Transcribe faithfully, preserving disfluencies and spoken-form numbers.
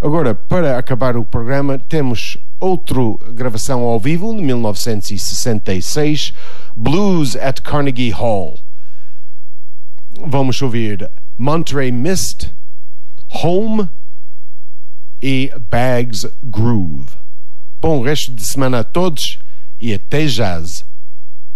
Agora, para acabar o programa, temos outra gravação ao vivo, de mil novecentos e sessenta e seis, Blues at Carnegie Hall. Vamos ouvir Monterey Mist, Home e Bags Groove. Bom resto de semana a todos e até jazz.